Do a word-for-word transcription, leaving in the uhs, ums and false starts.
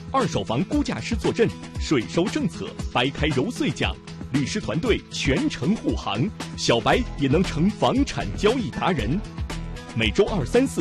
二手房估价师坐镇，税收政策掰开揉碎讲，律师团队全程护航，小白也能成房产交易达人。每周二、三、四